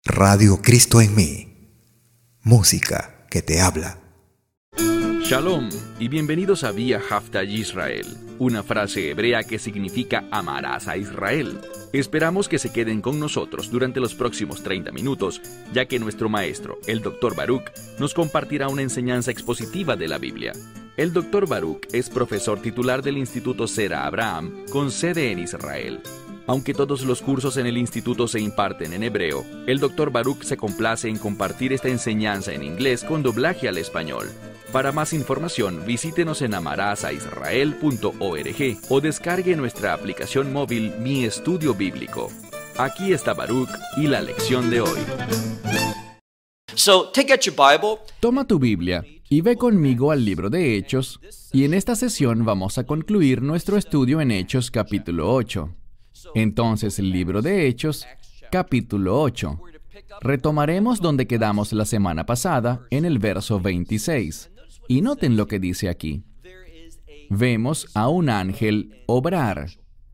Radio Cristo en mí. Música que te habla. Shalom y bienvenidos a Vía Haftaj Israel, una frase hebrea que significa amarás a Israel. Esperamos que se queden con nosotros durante los próximos 30 minutos, ya que nuestro maestro, el Dr. Baruch, nos compartirá una enseñanza expositiva de la Biblia. El Dr. Baruch es profesor titular del Instituto Sera Abraham, con sede en Israel. Aunque todos los cursos en el instituto se imparten en hebreo, el Dr. Baruch se complace en compartir esta enseñanza en inglés con doblaje al español. Para más información, visítenos en amarasaisrael.org o descargue nuestra aplicación móvil Mi Estudio Bíblico. Aquí está Baruch y la lección de hoy. Toma tu Biblia y ve conmigo al libro de Hechos, y en esta sesión vamos a concluir nuestro estudio en Hechos capítulo 8. Entonces, el libro de Hechos, capítulo 8. Retomaremos donde quedamos la semana pasada, en el verso 26. Y noten lo que dice aquí. Vemos a un ángel obrar.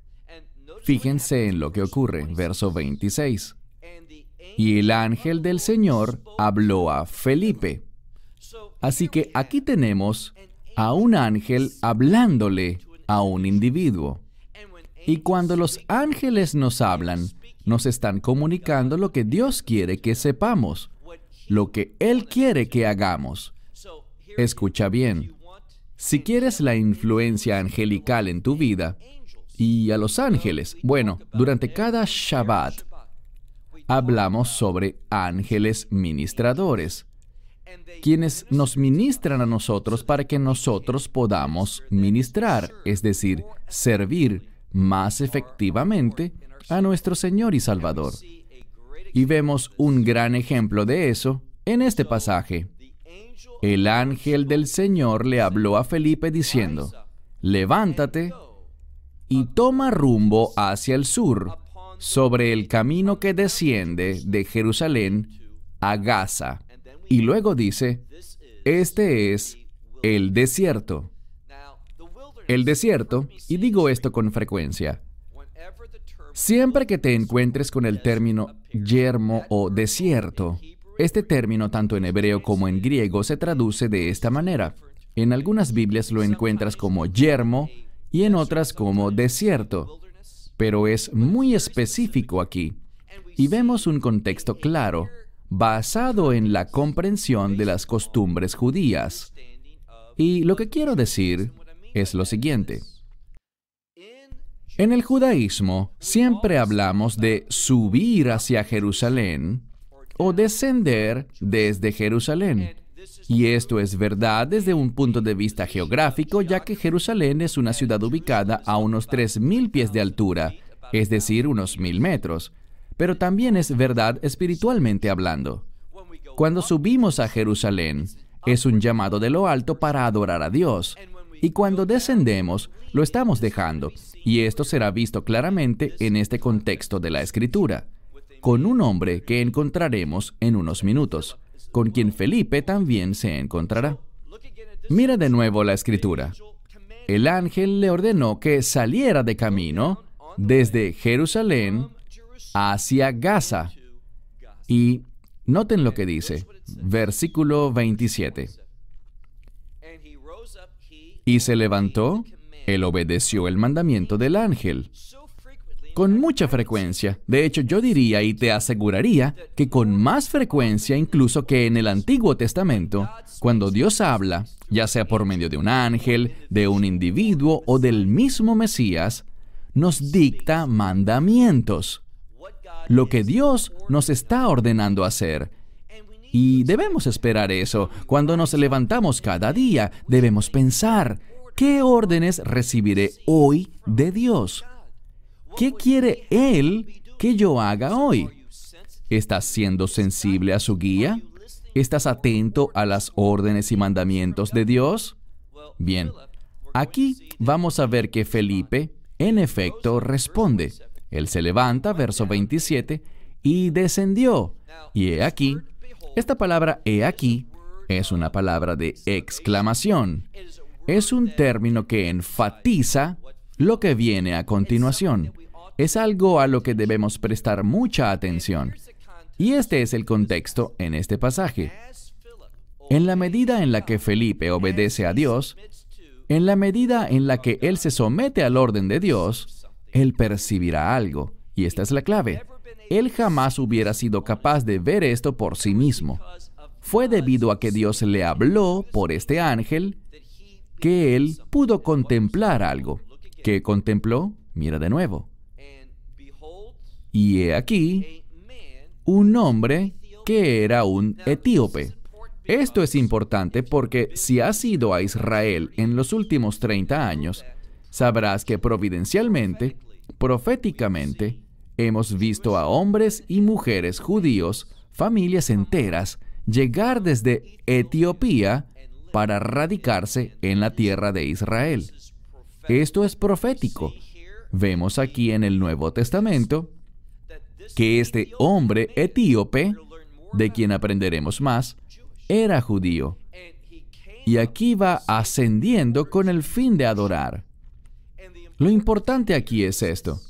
Fíjense en lo que ocurre, verso 26. Y el ángel del Señor habló a Felipe. Así que aquí tenemos a un ángel hablándole a un individuo. Y cuando los ángeles nos hablan, nos están comunicando lo que Dios quiere que sepamos, lo que Él quiere que hagamos. Escucha bien. Si quieres la influencia angelical en tu vida, y a los ángeles, bueno, durante cada Shabbat, hablamos sobre ángeles ministradores, quienes nos ministran a nosotros para que nosotros podamos ministrar, es decir, servir más efectivamente a nuestro Señor y Salvador. Y vemos un gran ejemplo de eso en este pasaje. El ángel del Señor le habló a Felipe diciendo: levántate y toma rumbo hacia el sur, sobre el camino que desciende de Jerusalén a Gaza. Y luego dice, este es el desierto. El desierto, y digo esto con frecuencia, siempre que te encuentres con el término yermo o desierto, este término tanto en hebreo como en griego se traduce de esta manera. En algunas Biblias lo encuentras como yermo y en otras como desierto, pero es muy específico aquí. Y vemos un contexto claro, basado en la comprensión de las costumbres judías. Y lo que quiero decir es lo siguiente. En el judaísmo siempre hablamos de subir hacia Jerusalén o descender desde Jerusalén. Y esto es verdad desde un punto de vista geográfico, ya que Jerusalén es una ciudad ubicada a unos 3,000 pies de altura, es decir, unos 1,000 metros. Pero también es verdad espiritualmente hablando. Cuando subimos a Jerusalén, es un llamado de lo alto para adorar a Dios. Y cuando descendemos, lo estamos dejando. Y esto será visto claramente en este contexto de la Escritura, con un hombre que encontraremos en unos minutos, con quien Felipe también se encontrará. Mira de nuevo la Escritura. El ángel le ordenó que saliera de camino desde Jerusalén hacia Gaza. Y noten lo que dice, versículo 27. Y se levantó, él obedeció el mandamiento del ángel. Con mucha frecuencia, de hecho yo diría y te aseguraría que con más frecuencia incluso que en el Antiguo Testamento, cuando Dios habla, ya sea por medio de un ángel, de un individuo o del mismo Mesías, nos dicta mandamientos. Lo que Dios nos está ordenando hacer. Y debemos esperar eso. Cuando nos levantamos cada día, debemos pensar, ¿qué órdenes recibiré hoy de Dios? ¿Qué quiere Él que yo haga hoy? ¿Estás siendo sensible a su guía? ¿Estás atento a las órdenes y mandamientos de Dios? Bien, aquí vamos a ver que Felipe, en efecto, responde. Él se levanta, verso 27, y descendió. Y he aquí, esta palabra he aquí es una palabra de exclamación. Es un término que enfatiza lo que viene a continuación. Es algo a lo que debemos prestar mucha atención. Y este es el contexto en este pasaje. En la medida en la que Felipe obedece a Dios, en la medida en la que él se somete al orden de Dios, él percibirá algo. Y esta es la clave. Él jamás hubiera sido capaz de ver esto por sí mismo. Fue debido a que Dios le habló por este ángel que él pudo contemplar algo. ¿Qué contempló? Mira de nuevo. Y he aquí un hombre que era un etíope. Esto es importante porque si has ido a Israel en los últimos 30 años, sabrás que providencialmente, proféticamente, hemos visto a hombres y mujeres judíos, familias enteras, llegar desde Etiopía para radicarse en la tierra de Israel. Esto es profético. Vemos aquí en el Nuevo Testamento que este hombre etíope, de quien aprenderemos más, era judío. Y aquí va ascendiendo con el fin de adorar. Lo importante aquí es esto.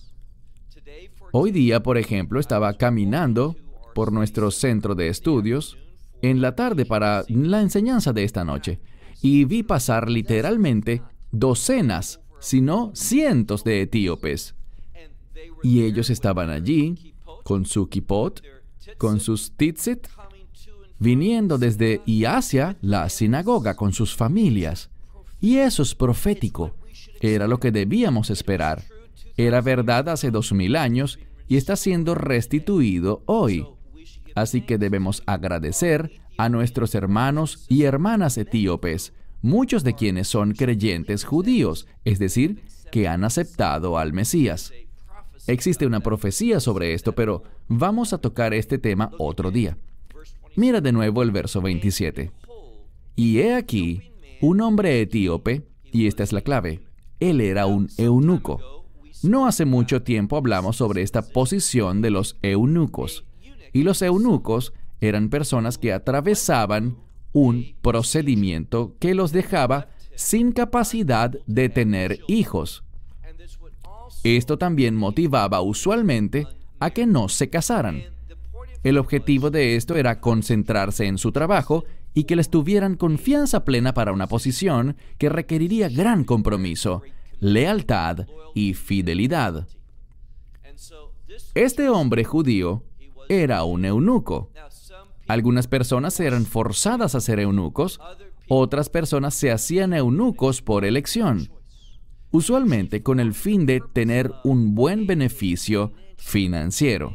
Hoy día, por ejemplo, estaba caminando por nuestro centro de estudios en la tarde para la enseñanza de esta noche y vi pasar literalmente docenas, si no cientos de etíopes. Y ellos estaban allí con su kipot, con sus tzitzit, viniendo desde y hacia la sinagoga con sus familias. Y eso es profético. Era lo que debíamos esperar. Era verdad hace 2000 años y está siendo restituido hoy. Así que debemos agradecer a nuestros hermanos y hermanas etíopes, muchos de quienes son creyentes judíos, es decir, que han aceptado al Mesías. Existe una profecía sobre esto, pero vamos a tocar este tema otro día. Mira de nuevo el verso 27. Y he aquí un hombre etíope, y esta es la clave, él era un eunuco. No hace mucho tiempo hablamos sobre esta posición de los eunucos. Y los eunucos eran personas que atravesaban un procedimiento que los dejaba sin capacidad de tener hijos. Esto también motivaba usualmente a que no se casaran. El objetivo de esto era concentrarse en su trabajo y que les tuvieran confianza plena para una posición que requeriría gran compromiso, lealtad y fidelidad. Este hombre judío era un eunuco. Algunas personas eran forzadas a ser eunucos, otras personas se hacían eunucos por elección, usualmente con el fin de tener un buen beneficio financiero.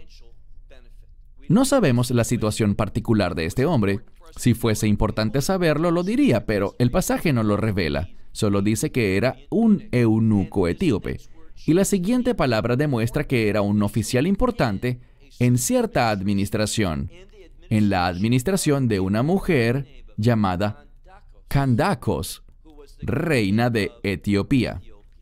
No sabemos la situación particular de este hombre. Si fuese importante saberlo, lo diría, pero el pasaje no lo revela. Solo dice que era un eunuco etíope. Y la siguiente palabra demuestra que era un oficial importante en cierta administración, en la administración de una mujer llamada Candacos, reina de Etiopía.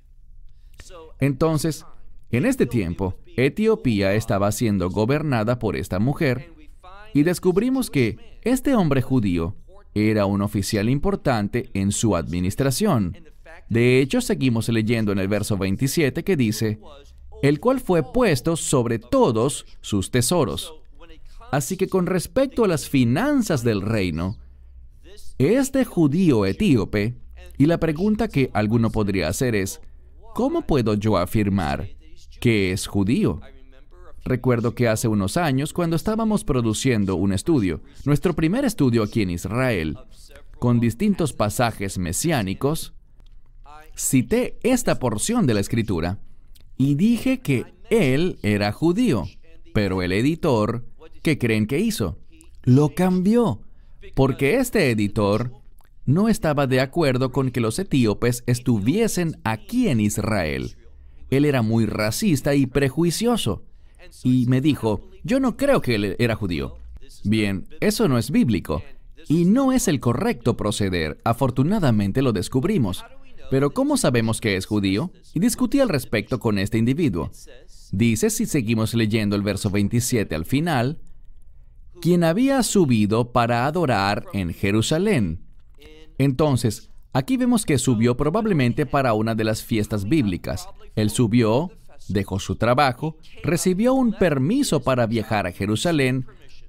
Entonces, en este tiempo, Etiopía estaba siendo gobernada por esta mujer y descubrimos que este hombre judío era un oficial importante en su administración. De hecho, seguimos leyendo en el verso 27 que dice, el cual fue puesto sobre todos sus tesoros. Así que con respecto a las finanzas del reino, este judío etíope, y la pregunta que alguno podría hacer es, ¿cómo puedo yo afirmar que es judío? Recuerdo que hace unos años, cuando estábamos produciendo un estudio, nuestro primer estudio aquí en Israel, con distintos pasajes mesiánicos, cité esta porción de la Escritura y dije que él era judío, pero el editor, ¿qué creen que hizo? Lo cambió, porque este editor no estaba de acuerdo con que los etíopes estuviesen aquí en Israel. Él era muy racista y prejuicioso. Y me dijo, yo no creo que él era judío. Bien, eso no es bíblico. Y no es el correcto proceder. Afortunadamente lo descubrimos. Pero ¿cómo sabemos que es judío? Y discutí al respecto con este individuo. Dice, si seguimos leyendo el verso 27 al final, quien había subido para adorar en Jerusalén. Entonces, aquí vemos que subió probablemente para una de las fiestas bíblicas. Él subió, dejó su trabajo, recibió un permiso para viajar a Jerusalén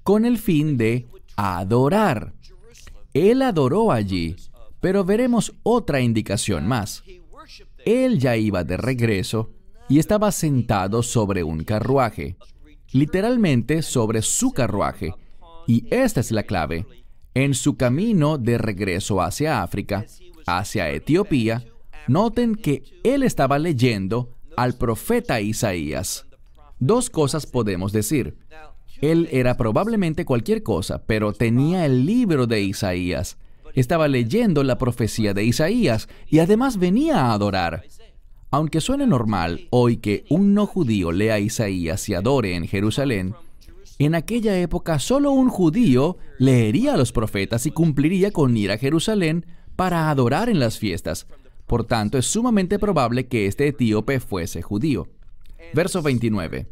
con el fin de adorar. Él adoró allí, pero veremos otra indicación más. Él ya iba de regreso y estaba sentado sobre un carruaje, literalmente sobre su carruaje. Y esta es la clave. En su camino de regreso hacia África, hacia Etiopía, noten que él estaba leyendo al profeta Isaías. Dos cosas podemos decir. Él era probablemente cualquier cosa, pero tenía el libro de Isaías. Estaba leyendo la profecía de Isaías y además venía a adorar. Aunque suene normal hoy que un no judío lea Isaías y adore en Jerusalén, en aquella época solo un judío leería a los profetas y cumpliría con ir a Jerusalén para adorar en las fiestas. Por tanto, es sumamente probable que este etíope fuese judío. Verso 29.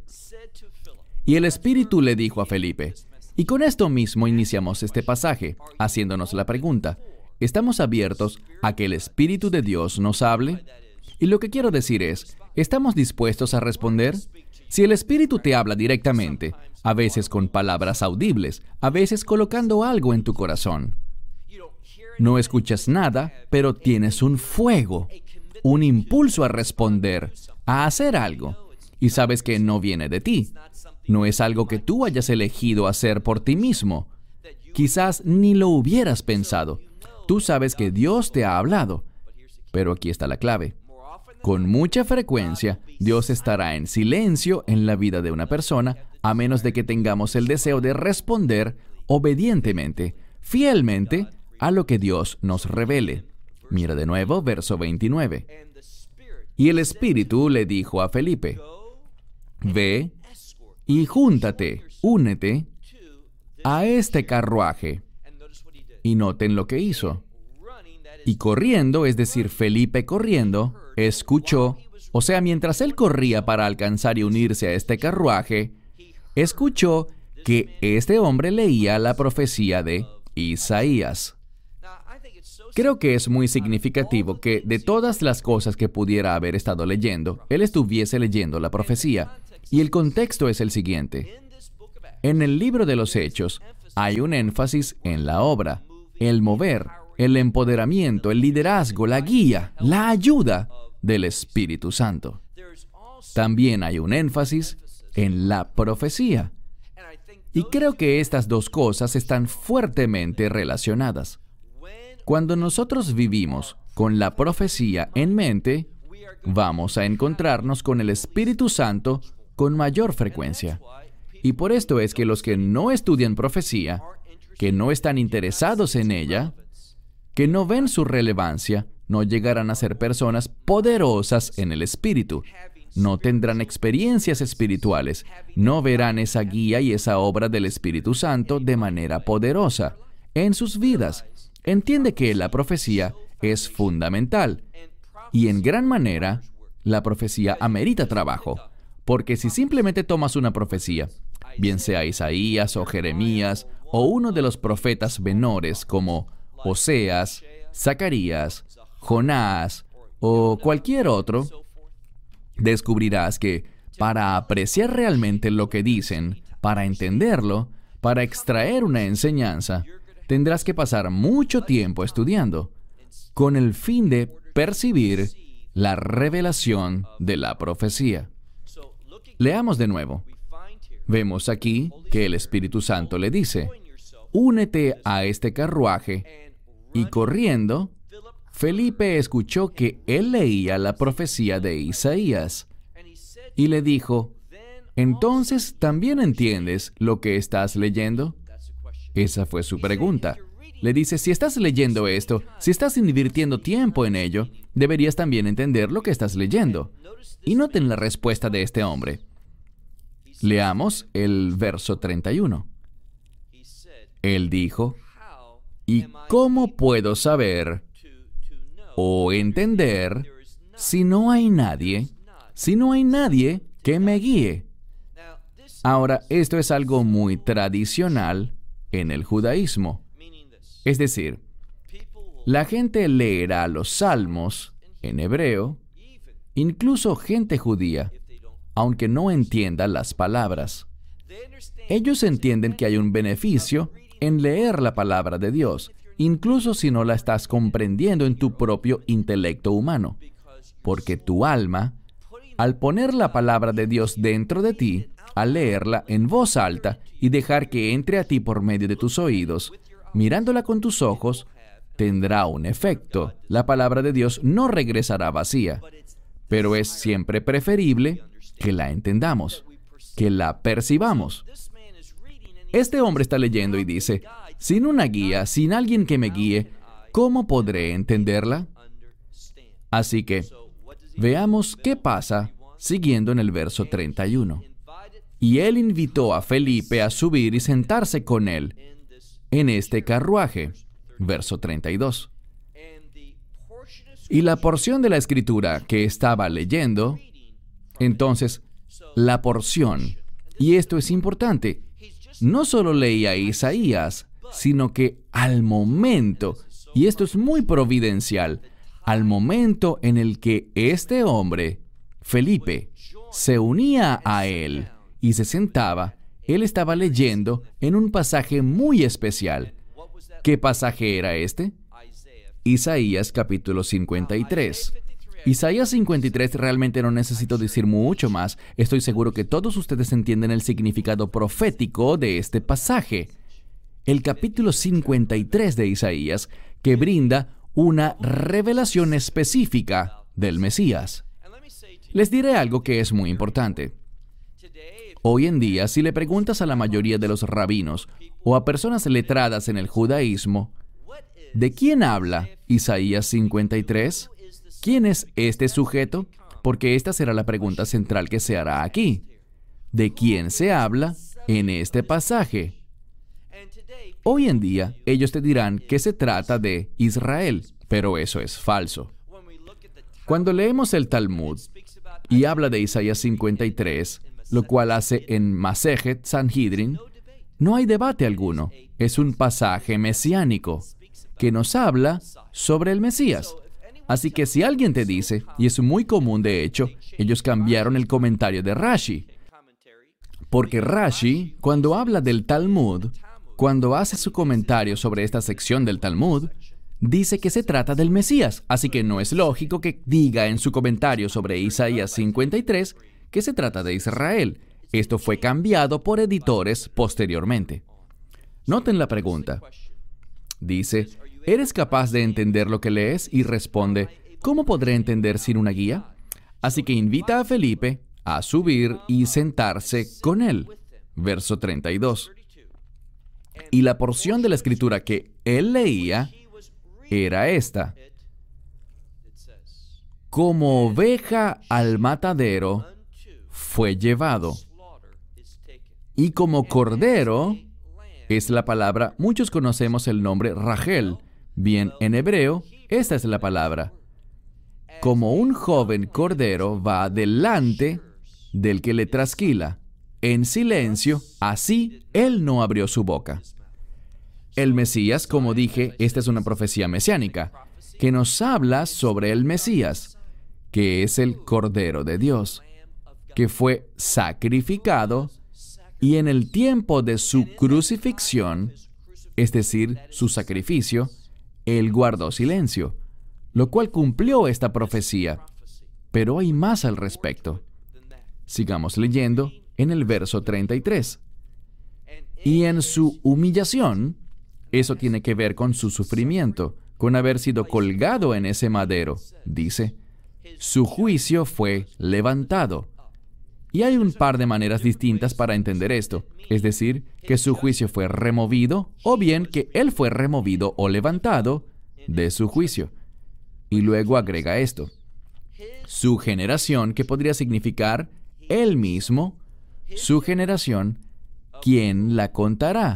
Y el Espíritu le dijo a Felipe, y con esto mismo iniciamos este pasaje, haciéndonos la pregunta, ¿estamos abiertos a que el Espíritu de Dios nos hable? Y lo que quiero decir es, ¿estamos dispuestos a responder? Si el Espíritu te habla directamente, a veces con palabras audibles, a veces colocando algo en tu corazón. No escuchas nada, pero tienes un fuego, un impulso a responder, a hacer algo, y sabes que no viene de ti. No es algo que tú hayas elegido hacer por ti mismo. Quizás ni lo hubieras pensado. Tú sabes que Dios te ha hablado. Pero aquí está la clave. Con mucha frecuencia, Dios estará en silencio en la vida de una persona, a menos de que tengamos el deseo de responder obedientemente, fielmente, a lo que Dios nos revele. Mira de nuevo, verso 29. Y el Espíritu le dijo a Felipe, ve y júntate, únete a este carruaje. Y noten lo que hizo. Y corriendo, es decir, Felipe corriendo, escuchó, o sea, mientras él corría para alcanzar y unirse a este carruaje, escuchó que este hombre leía la profecía de Isaías. Creo que es muy significativo que de todas las cosas que pudiera haber estado leyendo, él estuviese leyendo la profecía. Y el contexto es el siguiente. En el libro de los Hechos hay un énfasis en la obra, el mover, el empoderamiento, el liderazgo, la guía, la ayuda del Espíritu Santo. También hay un énfasis en la profecía. Y creo que estas dos cosas están fuertemente relacionadas. Cuando nosotros vivimos con la profecía en mente, vamos a encontrarnos con el Espíritu Santo con mayor frecuencia. Y por esto es que los que no estudian profecía, que no están interesados en ella, que no ven su relevancia, no llegarán a ser personas poderosas en el Espíritu. No tendrán experiencias espirituales, no verán esa guía y esa obra del Espíritu Santo de manera poderosa en sus vidas. Entiende que la profecía es fundamental y en gran manera la profecía amerita trabajo, porque si simplemente tomas una profecía, bien sea Isaías o Jeremías o uno de los profetas menores como Oseas, Zacarías, Jonás o cualquier otro, descubrirás que para apreciar realmente lo que dicen, para entenderlo, para extraer una enseñanza, tendrás que pasar mucho tiempo estudiando, con el fin de percibir la revelación de la profecía. Leamos de nuevo. Vemos aquí que el Espíritu Santo le dice, únete a este carruaje, y corriendo, Felipe escuchó que él leía la profecía de Isaías, y le dijo, ¿entonces también entiendes lo que estás leyendo? Esa fue su pregunta. Le dice, si estás leyendo esto, si estás invirtiendo tiempo en ello, deberías también entender lo que estás leyendo. Y noten la respuesta de este hombre. Leamos el verso 31. Él dijo, ¿y cómo puedo saber o entender si no hay nadie que me guíe? Ahora, esto es algo muy tradicional en el judaísmo. Es decir, la gente leerá los salmos en hebreo, incluso gente judía, aunque no entienda las palabras. Ellos entienden que hay un beneficio en leer la palabra de Dios, incluso si no la estás comprendiendo en tu propio intelecto humano, porque tu alma, al poner la palabra de Dios dentro de ti, al leerla en voz alta y dejar que entre a ti por medio de tus oídos, mirándola con tus ojos, tendrá un efecto. La palabra de Dios no regresará vacía, pero es siempre preferible que la entendamos, que la percibamos. Este hombre está leyendo y dice, sin una guía, sin alguien que me guíe, ¿cómo podré entenderla? Así que, veamos qué pasa siguiendo en el verso 31. Y él invitó a Felipe a subir y sentarse con él en este carruaje. Verso 32. Y la porción de la escritura que estaba leyendo, entonces, la porción, y esto es importante, no solo leía Isaías, sino que al momento, y esto es muy providencial, al momento en el que este hombre, Felipe, se unía a él y se sentaba, él estaba leyendo en un pasaje muy especial. ¿Qué pasaje era este? Isaías capítulo 53. Isaías 53 realmente no necesito decir mucho más. Estoy seguro que todos ustedes entienden el significado profético de este pasaje. El capítulo 53 de Isaías, que brinda una revelación específica del Mesías. Les diré algo que es muy importante. Hoy en día, si le preguntas a la mayoría de los rabinos o a personas letradas en el judaísmo, ¿de quién habla Isaías 53? ¿Quién es este sujeto? Porque esta será la pregunta central que se hará aquí. ¿De quién se habla en este pasaje? Hoy en día, ellos te dirán que se trata de Israel, pero eso es falso. Cuando leemos el Talmud y habla de Isaías 53, lo cual hace en Masejet Sanhedrin, no hay debate alguno. Es un pasaje mesiánico que nos habla sobre el Mesías. Así que si alguien te dice, y es muy común de hecho, ellos cambiaron el comentario de Rashi. Porque Rashi, cuando habla del Talmud, cuando hace su comentario sobre esta sección del Talmud, dice que se trata del Mesías. Así que no es lógico que diga en su comentario sobre Isaías 53 que se trata de Israel. Esto fue cambiado por editores posteriormente. Noten la pregunta. Dice, ¿eres capaz de entender lo que lees? Y responde, ¿cómo podré entender sin una guía? Así que invita a Felipe a subir y sentarse con él. Verso 32. Y la porción de la escritura que él leía era esta. Como oveja al matadero fue llevado. Y como cordero, es la palabra, muchos conocemos el nombre Rachel. Bien, en hebreo, esta es la palabra. Como un joven cordero va delante del que le trasquila, en silencio, así él no abrió su boca. El Mesías, como dije, esta es una profecía mesiánica, que nos habla sobre el Mesías, que es el Cordero de Dios, que fue sacrificado y en el tiempo de su crucifixión, es decir, su sacrificio, él guardó silencio, lo cual cumplió esta profecía. Pero hay más al respecto. Sigamos leyendo en el verso 33. Y en su humillación, eso tiene que ver con su sufrimiento, con haber sido colgado en ese madero, dice, su juicio fue levantado. Y hay un par de maneras distintas para entender esto, es decir, que su juicio fue removido, o bien que él fue removido o levantado de su juicio. Y luego agrega esto, su generación, que podría significar él mismo, su generación, ¿quién la contará?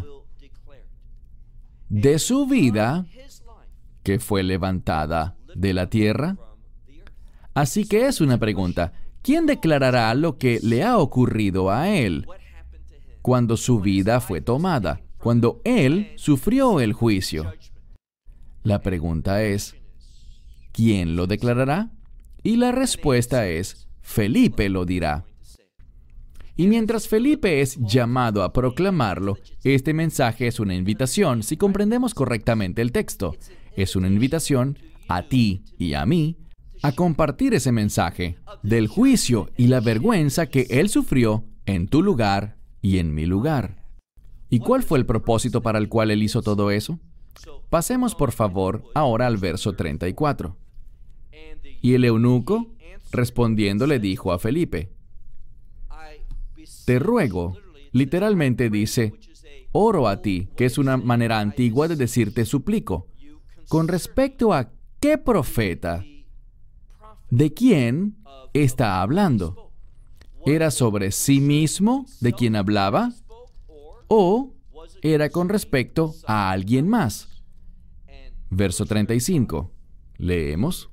De su vida, que fue levantada de la tierra. Así que es una pregunta, ¿quién declarará lo que le ha ocurrido a él cuando su vida fue tomada, cuando él sufrió el juicio? La pregunta es, ¿quién lo declarará? Y la respuesta es, Felipe lo dirá. Y mientras Felipe es llamado a proclamarlo, este mensaje es una invitación, si comprendemos correctamente el texto. Es una invitación a ti y a mí a compartir ese mensaje del juicio y la vergüenza que Él sufrió en tu lugar y en mi lugar. ¿Y cuál fue el propósito para el cual Él hizo todo eso? Pasemos por favor ahora al verso 34. Y el eunuco, respondiendo, le dijo a Felipe, te ruego, literalmente dice, oro a ti, que es una manera antigua de decir te suplico. Con respecto a qué profeta, ¿de quién está hablando? ¿Era sobre sí mismo de quien hablaba? ¿O era con respecto a alguien más? Verso 35. Leemos.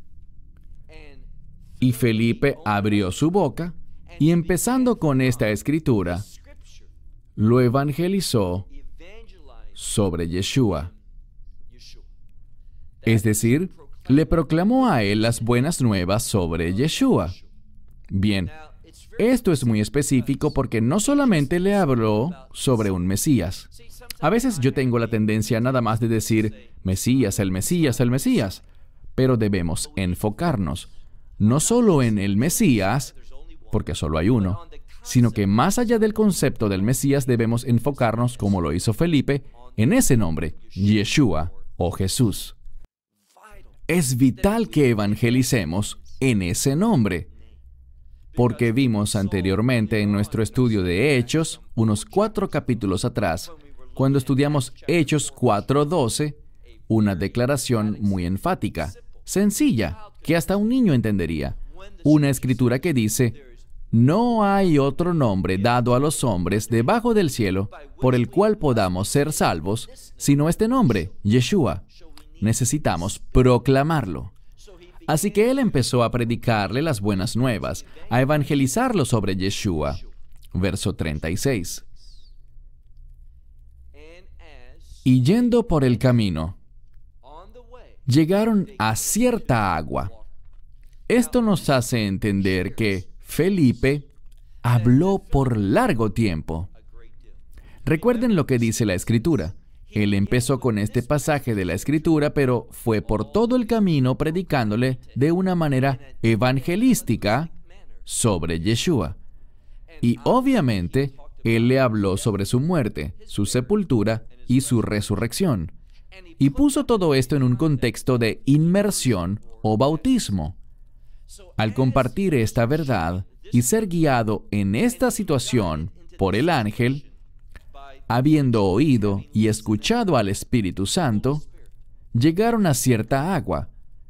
Y Felipe abrió su boca y empezando con esta escritura, lo evangelizó sobre Yeshua. Es decir, le proclamó a él las buenas nuevas sobre Yeshua. Bien, esto es muy específico porque no solamente le habló sobre un Mesías. A veces yo tengo la tendencia nada más de decir, Mesías, el Mesías, el Mesías. Pero debemos enfocarnos, no solo en el Mesías, porque solo hay uno, sino que más allá del concepto del Mesías debemos enfocarnos, como lo hizo Felipe, en ese nombre, Yeshua o Jesús. Es vital que evangelicemos en ese nombre, porque vimos anteriormente en nuestro estudio de Hechos, unos 4 capítulos atrás, cuando estudiamos Hechos 4:12, una declaración muy enfática, sencilla, que hasta un niño entendería. Una escritura que dice, no hay otro nombre dado a los hombres debajo del cielo por el cual podamos ser salvos, sino este nombre, Yeshua. Necesitamos proclamarlo. Así que él empezó a predicarle las buenas nuevas, a evangelizarlo sobre Yeshua. Verso 36. Y yendo por el camino, llegaron a cierta agua. Esto nos hace entender que Felipe habló por largo tiempo. Recuerden lo que dice la Escritura. Él empezó con este pasaje de la Escritura, pero fue por todo el camino predicándole de una manera evangelística sobre Yeshua. Y obviamente, él le habló sobre su muerte, su sepultura y su resurrección. Y puso todo esto en un contexto de inmersión o bautismo. Al compartir esta verdad y ser guiado en esta situación por el ángel, habiendo oído y escuchado al Espíritu Santo, llegaron a cierta agua.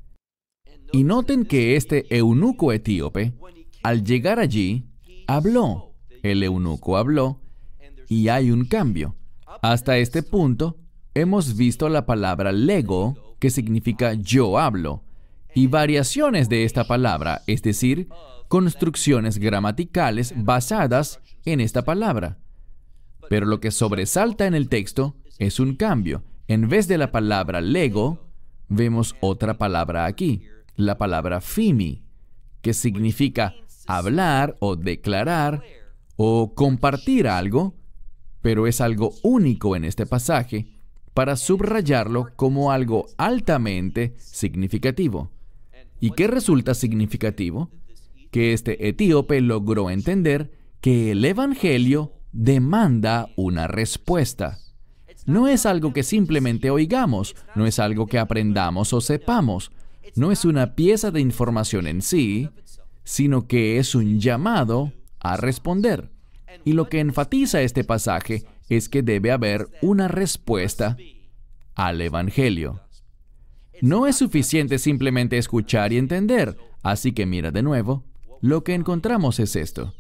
Y noten que este eunuco etíope, al llegar allí, habló. El eunuco habló y hay un cambio. Hasta este punto, hemos visto la palabra lego, que significa yo hablo, y variaciones de esta palabra, es decir, construcciones gramaticales basadas en esta palabra. Pero lo que sobresalta en el texto es un cambio. En vez de la palabra lego, vemos otra palabra aquí, la palabra phimi, que significa hablar o declarar o compartir algo, pero es algo único en este pasaje para subrayarlo como algo altamente significativo. ¿Y qué resulta significativo? Que este etíope logró entender que el Evangelio demanda una respuesta. No es algo que simplemente oigamos, no es algo que aprendamos o sepamos, no es una pieza de información en sí, sino que es un llamado a responder. Y lo que enfatiza este pasaje es que debe haber una respuesta al Evangelio. No es suficiente simplemente escuchar y entender, así que mira de nuevo, lo que encontramos es esto.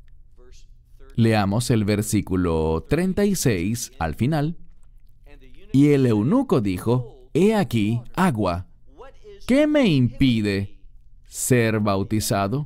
Leamos el versículo 36 al final. Y el eunuco dijo, he aquí agua. ¿Qué me impide ser bautizado?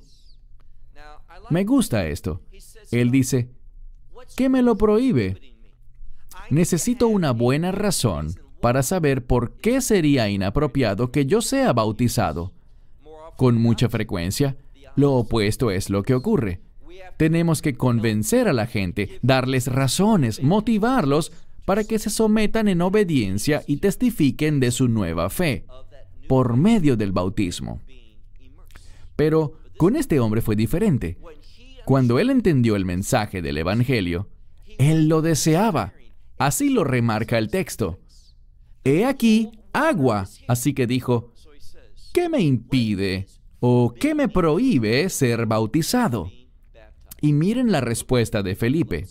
Me gusta esto. Él dice, ¿qué me lo prohíbe? Necesito una buena razón para saber por qué sería inapropiado que yo sea bautizado. Con mucha frecuencia, lo opuesto es lo que ocurre. Tenemos que convencer a la gente, darles razones, motivarlos para que se sometan en obediencia y testifiquen de su nueva fe por medio del bautismo. Pero con este hombre fue diferente. Cuando él entendió el mensaje del Evangelio, él lo deseaba. Así lo remarca el texto. He aquí agua. Así que dijo, ¿qué me impide o qué me prohíbe ser bautizado? Y miren la respuesta de Felipe.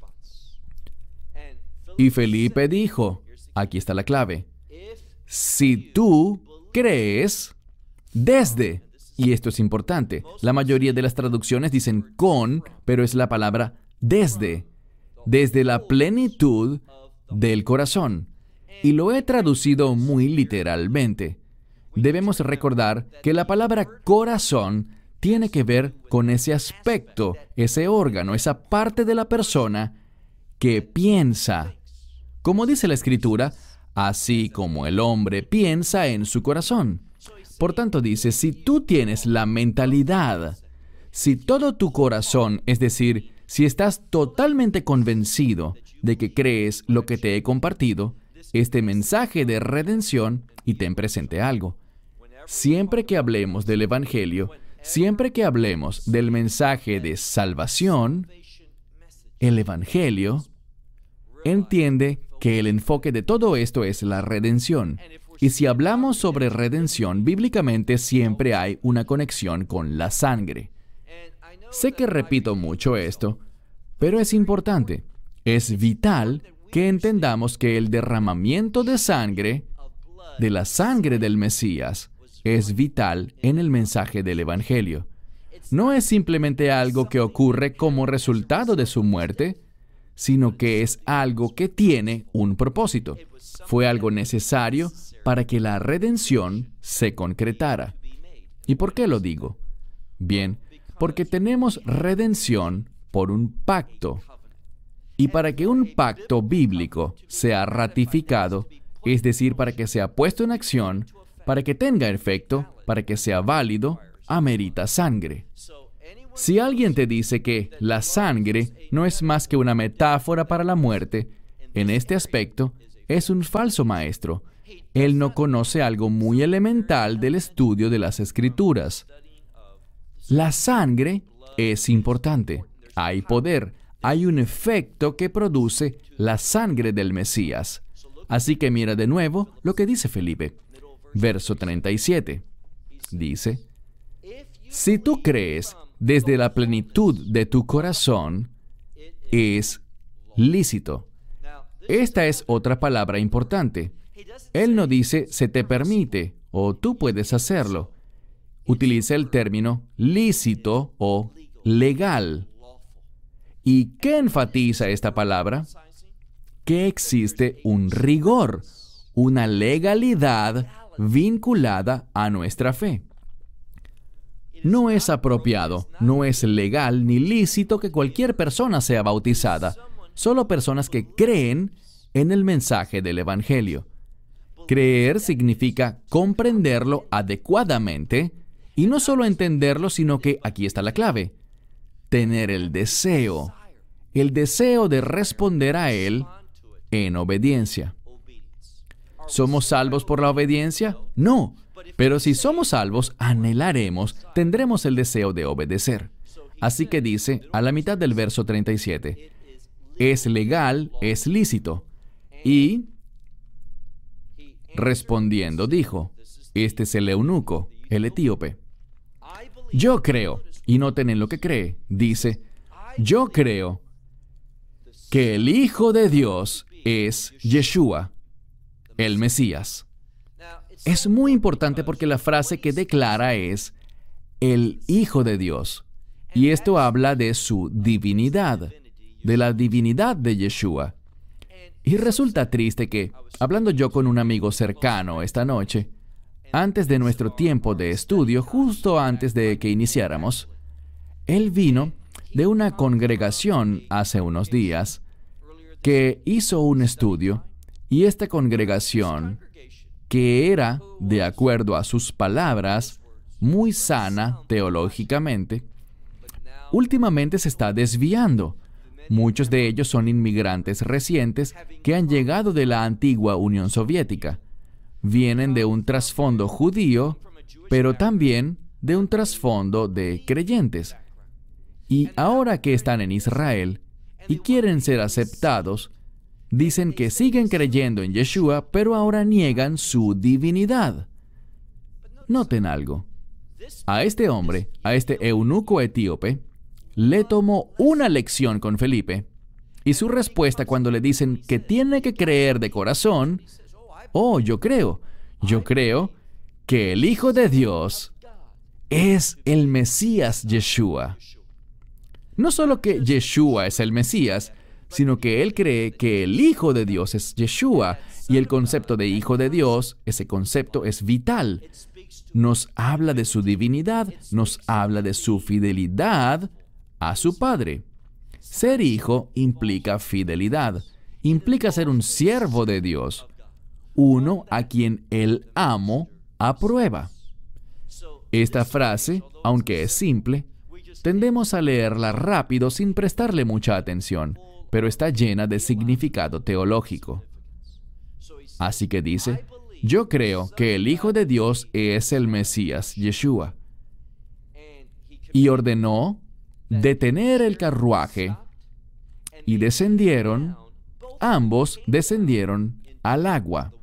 Y Felipe dijo, aquí está la clave, si tú crees desde, y esto es importante, la mayoría de las traducciones dicen con, pero es la palabra desde la plenitud del corazón. Y lo he traducido muy literalmente. Debemos recordar que la palabra corazón tiene que ver con ese aspecto, ese órgano, esa parte de la persona que piensa. Como dice la Escritura, así como el hombre piensa en su corazón. Por tanto dice, si tú tienes la mentalidad, si todo tu corazón, es decir, si estás totalmente convencido de que crees lo que te he compartido, este mensaje de redención, y ten presente algo. Siempre que hablemos del Evangelio, siempre que hablemos del mensaje de salvación, el Evangelio, entiende que el enfoque de todo esto es la redención. Y si hablamos sobre redención, bíblicamente siempre hay una conexión con la sangre. Sé que repito mucho esto, pero es importante. Es vital que entendamos que el derramamiento de sangre, de la sangre del Mesías, es vital en el mensaje del Evangelio. No es simplemente algo que ocurre como resultado de su muerte, sino que es algo que tiene un propósito. Fue algo necesario para que la redención se concretara. ¿Y por qué lo digo? Bien, porque tenemos redención por un pacto. Y para que un pacto bíblico sea ratificado, es decir, para que sea puesto en acción, para que tenga efecto, para que sea válido, amerita sangre. Si alguien te dice que la sangre no es más que una metáfora para la muerte, en este aspecto, es un falso maestro. Él no conoce algo muy elemental del estudio de las Escrituras. La sangre es importante. Hay poder. Hay un efecto que produce la sangre del Mesías. Así que mira de nuevo lo que dice Felipe. Verso 37. Dice, si tú crees desde la plenitud de tu corazón, es lícito. Esta es otra palabra importante. Él no dice, se te permite, o tú puedes hacerlo. Utiliza el término lícito o legal. ¿Y qué enfatiza esta palabra? Que existe un rigor, una legalidad vinculada a nuestra fe. No es apropiado, no es legal ni lícito que cualquier persona sea bautizada, solo personas que creen en el mensaje del Evangelio. Creer significa comprenderlo adecuadamente, y no solo entenderlo, sino que, aquí está la clave, tener el deseo de responder a él en obediencia. ¿Somos salvos por la obediencia? No. Pero si somos salvos, anhelaremos, tendremos el deseo de obedecer. Así que dice, a la mitad del verso 37, es legal, es lícito. Y, respondiendo, dijo, este es el eunuco, el etíope. Yo creo, y noten en lo que cree, dice, yo creo que el Hijo de Dios es Yeshua, el Mesías. Es muy importante porque la frase que declara es el Hijo de Dios. Y esto habla de su divinidad, de la divinidad de Yeshua. Y resulta triste que, hablando yo con un amigo cercano esta noche, antes de nuestro tiempo de estudio, justo antes de que iniciáramos, él vino de una congregación hace unos días que hizo un estudio, y esta congregación, que era, de acuerdo a sus palabras, muy sana teológicamente, últimamente se está desviando. Muchos de ellos son inmigrantes recientes que han llegado de la antigua Unión Soviética. Vienen de un trasfondo judío, pero también de un trasfondo de creyentes. Y ahora que están en Israel y quieren ser aceptados, dicen que siguen creyendo en Yeshua, pero ahora niegan su divinidad. Noten algo. A este hombre, a este eunuco etíope, le tomó una lección con Felipe, y su respuesta cuando le dicen que tiene que creer de corazón, yo creo que el Hijo de Dios es el Mesías Yeshua. No solo que Yeshua es el Mesías, sino que él cree que el Hijo de Dios es Yeshua, y el concepto de Hijo de Dios, ese concepto es vital. Nos habla de su divinidad, nos habla de su fidelidad a su Padre. Ser hijo implica fidelidad, implica ser un siervo de Dios, uno a quien el amo aprueba. Esta frase, aunque es simple, tendemos a leerla rápido sin prestarle mucha atención, pero está llena de significado teológico. Así que dice, yo creo que el Hijo de Dios es el Mesías, Yeshua. Y ordenó detener el carruaje, y ambos descendieron al agua.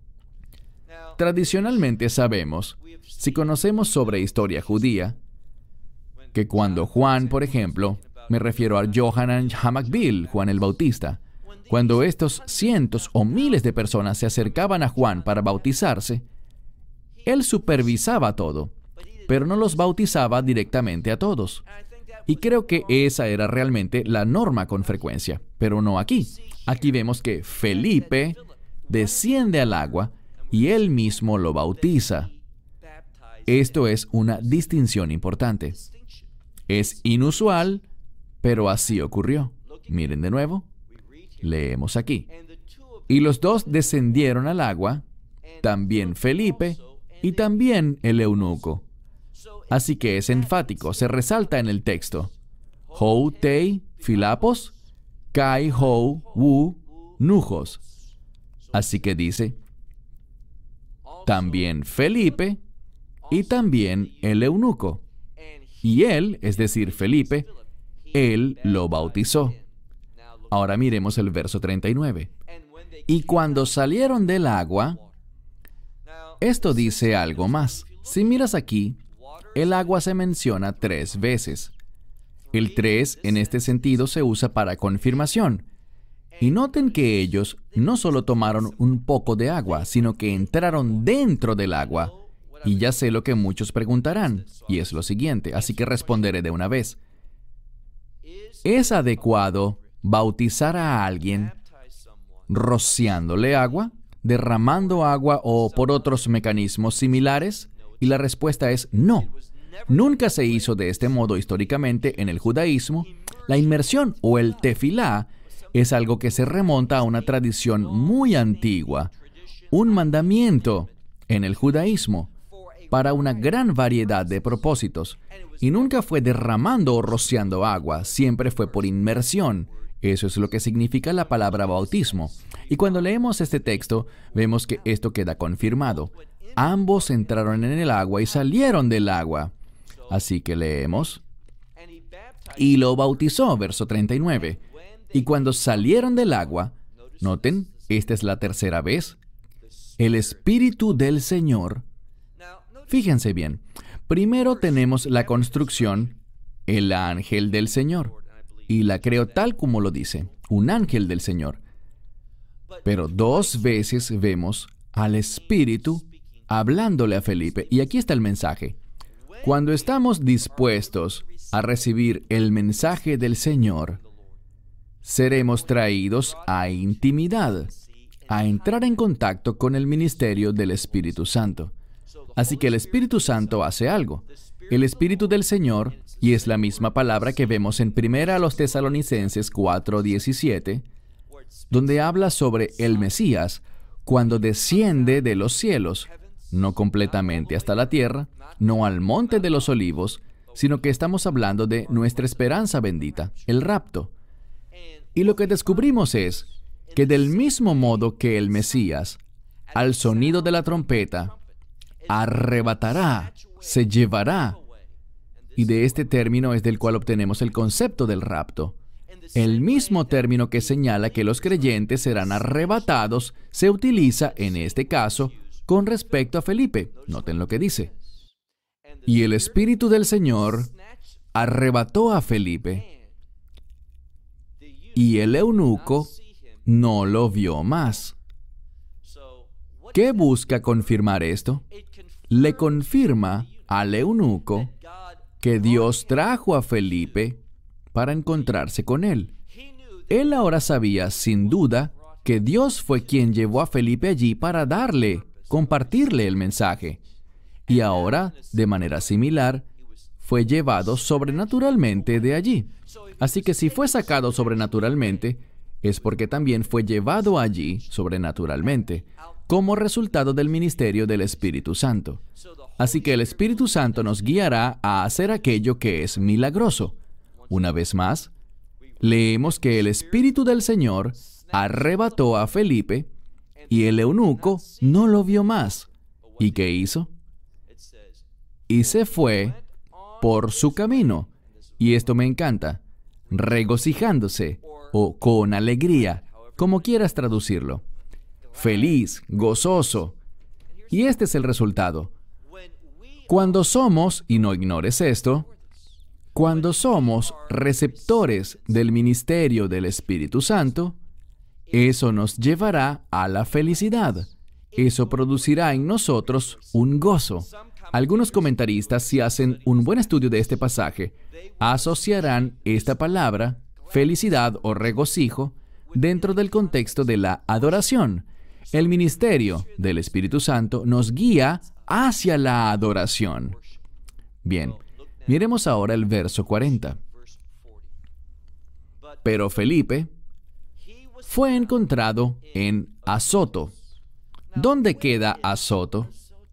Tradicionalmente sabemos, si conocemos sobre historia judía, que cuando Juan, por ejemplo, me refiero a Yohanan HaMakbil, Juan el Bautista, cuando estos cientos o miles de personas se acercaban a Juan para bautizarse, él supervisaba todo, pero no los bautizaba directamente a todos. Y creo que esa era realmente la norma con frecuencia, pero no aquí. Aquí vemos que Felipe desciende al agua y él mismo lo bautiza. Esto es una distinción importante. Es inusual, pero así ocurrió. Miren de nuevo. Leemos aquí. Y los dos descendieron al agua, también Felipe y también el eunuco. Así que es enfático, se resalta en el texto. Hou tei Filapos, kai hou wu nujos. Así que dice, también Felipe y también el eunuco. Y él, es decir, Felipe, él lo bautizó. Ahora miremos el verso 39. Y cuando salieron del agua, esto dice algo más. Si miras aquí, el agua se menciona 3 veces. El 3 en este sentido se usa para confirmación. Y noten que ellos no solo tomaron un poco de agua, sino que entraron dentro del agua. Y ya sé lo que muchos preguntarán, y es lo siguiente, así que responderé de una vez. ¿Es adecuado bautizar a alguien rociándole agua, derramando agua o por otros mecanismos similares? Y la respuesta es no. Nunca se hizo de este modo históricamente en el judaísmo. La inmersión o el tefilá es algo que se remonta a una tradición muy antigua, un mandamiento en el judaísmo para una gran variedad de propósitos. Y nunca fue derramando o rociando agua, siempre fue por inmersión. Eso es lo que significa la palabra bautismo. Y cuando leemos este texto, vemos que esto queda confirmado. Ambos entraron en el agua y salieron del agua. Así que leemos. Y lo bautizó, verso 39. Y cuando salieron del agua, noten, esta es la 3ª vez, el Espíritu del Señor. Fíjense bien, primero tenemos la construcción, el ángel del Señor. Y la creo tal como lo dice, un ángel del Señor. Pero 2 veces vemos al Espíritu hablándole a Felipe. Y aquí está el mensaje. Cuando estamos dispuestos a recibir el mensaje del Señor, seremos traídos a intimidad, a entrar en contacto con el ministerio del Espíritu Santo. Así que el Espíritu Santo hace algo. El Espíritu del Señor, y es la misma palabra que vemos en 1 Tesalonicenses 4:17, donde habla sobre el Mesías cuando desciende de los cielos, no completamente hasta la tierra, no al monte de los olivos, sino que estamos hablando de nuestra esperanza bendita, el rapto. Y lo que descubrimos es que del mismo modo que el Mesías, al sonido de la trompeta, arrebatará, se llevará, y de este término es del cual obtenemos el concepto del rapto. El mismo término que señala que los creyentes serán arrebatados se utiliza en este caso con respecto a Felipe. Noten lo que dice. Y el Espíritu del Señor arrebató a Felipe, y el eunuco no lo vio más. ¿Qué busca confirmar esto? Le confirma al eunuco que Dios trajo a Felipe para encontrarse con él. Él ahora sabía, sin duda, que Dios fue quien llevó a Felipe allí para compartirle el mensaje. Y ahora, de manera similar, fue llevado sobrenaturalmente de allí. Así que si fue sacado sobrenaturalmente, es porque también fue llevado allí sobrenaturalmente, como resultado del ministerio del Espíritu Santo. Así que el Espíritu Santo nos guiará a hacer aquello que es milagroso. Una vez más, leemos que el Espíritu del Señor arrebató a Felipe y el eunuco no lo vio más. ¿Y qué hizo? Y se fue por su camino. Y esto me encanta. Regocijándose o con alegría, como quieras traducirlo. Feliz, gozoso. Y este es el resultado. Cuando somos, y no ignores esto, cuando somos receptores del ministerio del Espíritu Santo, eso nos llevará a la felicidad. Eso producirá en nosotros un gozo. Algunos comentaristas, si hacen un buen estudio de este pasaje, asociarán esta palabra, felicidad o regocijo, dentro del contexto de la adoración. El ministerio del Espíritu Santo nos guía hacia la adoración. Bien, miremos ahora el verso 40. Pero Felipe fue encontrado en Azoto. ¿Dónde queda Azoto?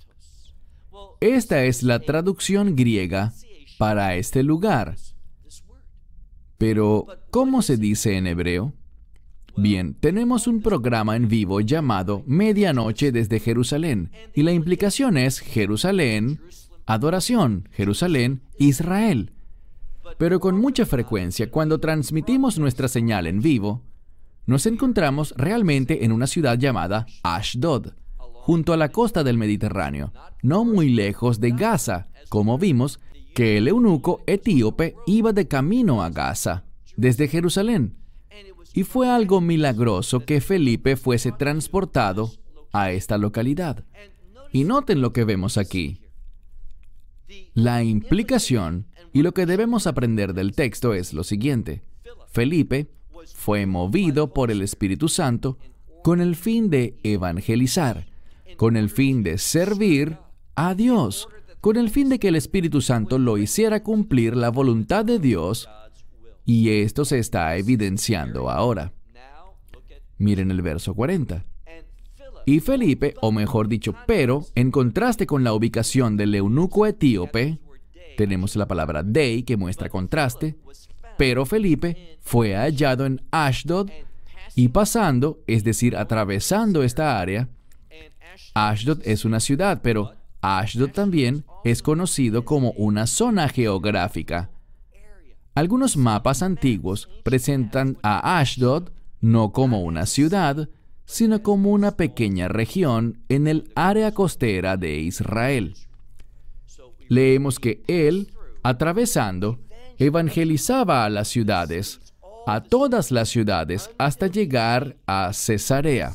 Esta es la traducción griega para este lugar. Pero, ¿cómo se dice en hebreo? Bien, tenemos un programa en vivo llamado Medianoche desde Jerusalén, y la implicación es Jerusalén, adoración, Jerusalén, Israel. Pero con mucha frecuencia, cuando transmitimos nuestra señal en vivo, nos encontramos realmente en una ciudad llamada Ashdod, junto a la costa del Mediterráneo, no muy lejos de Gaza, como vimos que el eunuco etíope iba de camino a Gaza, desde Jerusalén. Y fue algo milagroso que Felipe fuese transportado a esta localidad. Y noten lo que vemos aquí. La implicación y lo que debemos aprender del texto es lo siguiente. Felipe fue movido por el Espíritu Santo con el fin de evangelizar, con el fin de servir a Dios, con el fin de que el Espíritu Santo lo hiciera cumplir la voluntad de Dios. Y esto se está evidenciando ahora. Miren el verso 40. Y Felipe, o mejor dicho, pero, en contraste con la ubicación del eunuco etíope, tenemos la palabra dei que muestra contraste, pero Felipe fue hallado en Ashdod y pasando, es decir, atravesando esta área. Ashdod es una ciudad, pero Ashdod también es conocido como una zona geográfica. Algunos mapas antiguos presentan a Ashdod no como una ciudad, sino como una pequeña región en el área costera de Israel. Leemos que él, atravesando, evangelizaba a las ciudades, a todas las ciudades, hasta llegar a Cesarea.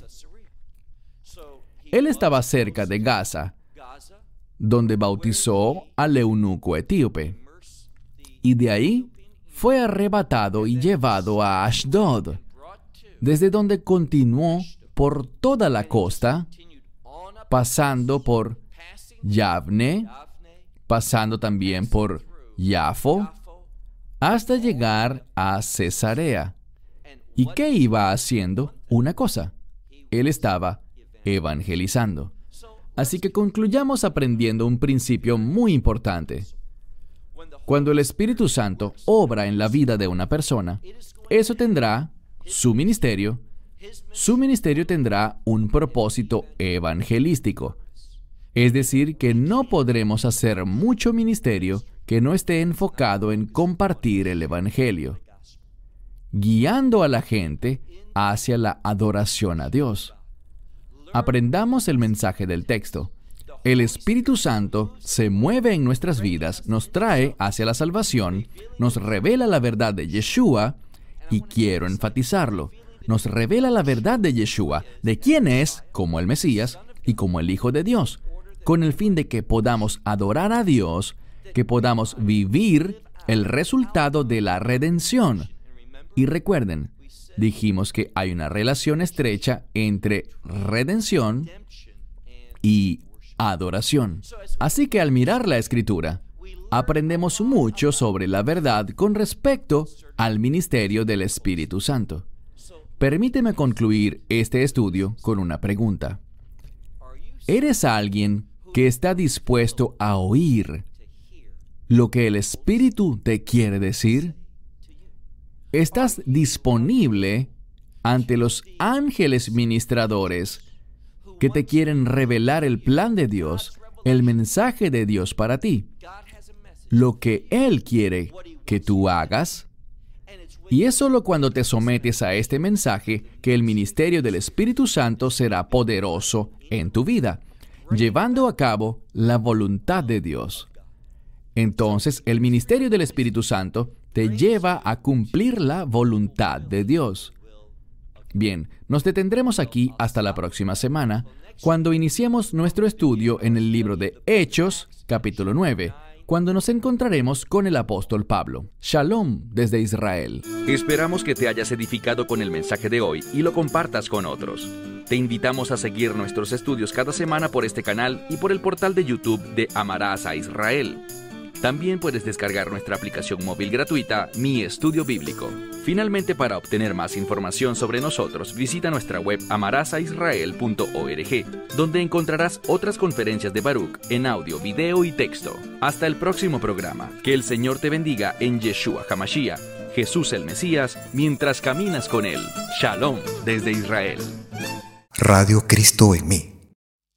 Él estaba cerca de Gaza, donde bautizó al eunuco etíope. Y de ahí fue arrebatado y llevado a Ashdod, desde donde continuó por toda la costa, pasando por Yavne, pasando también por Yafo, hasta llegar a Cesarea. ¿Y qué iba haciendo? Una cosa. Él estaba evangelizando. Así que concluyamos aprendiendo un principio muy importante. Cuando el Espíritu Santo obra en la vida de una persona, eso tendrá su ministerio. Su ministerio tendrá un propósito evangelístico. Es decir, que no podremos hacer mucho ministerio que no esté enfocado en compartir el Evangelio, guiando a la gente hacia la adoración a Dios. Aprendamos el mensaje del texto. El Espíritu Santo se mueve en nuestras vidas, nos trae hacia la salvación, nos revela la verdad de Yeshua, y quiero enfatizarlo, nos revela la verdad de Yeshua, de quién es como el Mesías y como el Hijo de Dios, con el fin de que podamos adorar a Dios, que podamos vivir el resultado de la redención. Y recuerden, dijimos que hay una relación estrecha entre redención y adoración. Así que al mirar la Escritura, aprendemos mucho sobre la verdad con respecto al ministerio del Espíritu Santo. Permíteme concluir este estudio con una pregunta. ¿Eres alguien que está dispuesto a oír lo que el Espíritu te quiere decir? ¿Estás disponible ante los ángeles ministradores que te quieren revelar el plan de Dios, el mensaje de Dios para ti, lo que Él quiere que tú hagas? Y es solo cuando te sometes a este mensaje que el ministerio del Espíritu Santo será poderoso en tu vida, llevando a cabo la voluntad de Dios. Entonces, el ministerio del Espíritu Santo te lleva a cumplir la voluntad de Dios. Bien, nos detendremos aquí hasta la próxima semana, cuando iniciemos nuestro estudio en el libro de Hechos, capítulo 9, cuando nos encontraremos con el apóstol Pablo. Shalom desde Israel. Esperamos que te hayas edificado con el mensaje de hoy y lo compartas con otros. Te invitamos a seguir nuestros estudios cada semana por este canal y por el portal de YouTube de Amarás a Israel. También puedes descargar nuestra aplicación móvil gratuita, Mi Estudio Bíblico. Finalmente, para obtener más información sobre nosotros, visita nuestra web amarasaisrael.org, donde encontrarás otras conferencias de Baruch en audio, video y texto. Hasta el próximo programa. Que el Señor te bendiga en Yeshua HaMashiach, Jesús el Mesías, mientras caminas con Él. Shalom desde Israel. Radio Cristo en mí.